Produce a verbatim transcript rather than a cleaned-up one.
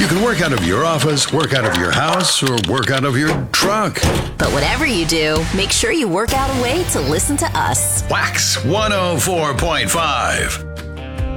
You can work out of your office, work out of your house, or work out of your truck. But whatever you do, make sure you work out a way to listen to us. Wax one oh four point five.